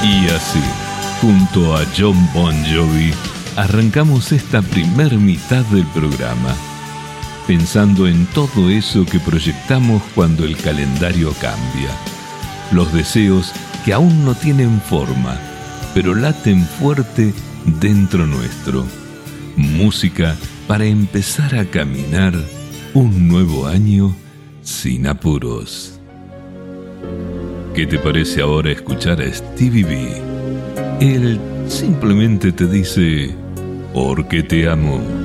Y así, junto a Jon Bon Jovi, arrancamos esta primer mitad del programa, pensando en todo eso que proyectamos cuando el calendario cambia. Los deseos que aún no tienen forma, pero laten fuerte dentro nuestro. Música para empezar a caminar un nuevo año sin apuros. ¿Qué te parece ahora escuchar a Stevie B? Él simplemente te dice, porque te amo.